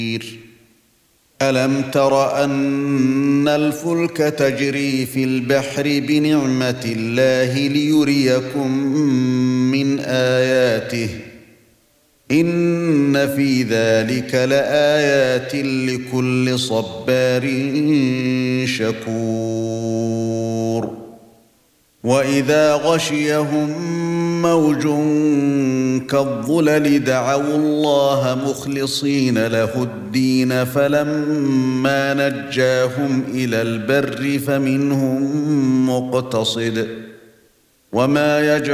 ألم تر أن الفلك تجري في البحر بنعمة الله ليريكم من آياته إن في ذلك لآيات لكل صبار شكور وإذا غشيهم موج كالظلل دعوا الله مخلصين له الدين فلما نجاهم إلى البر فمنهم مقتصد وما يجعل